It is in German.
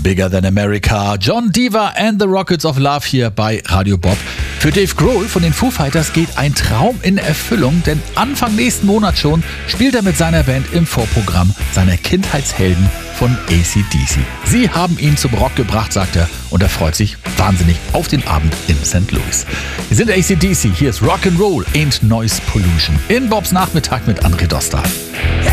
Bigger Than America. John Diva and the Rockets of Love hier bei Radio Bob. Für Dave Grohl von den Foo Fighters geht ein Traum in Erfüllung, denn Anfang nächsten Monat schon spielt er mit seiner Band im Vorprogramm seiner Kindheitshelden von AC/DC. Sie haben ihn zum Rock gebracht, sagt er, und er freut sich wahnsinnig auf den Abend in St. Louis. Wir sind AC/DC, hier ist Rock'n'Roll and Noise Pollution in Bobs Nachmittag mit André Doster.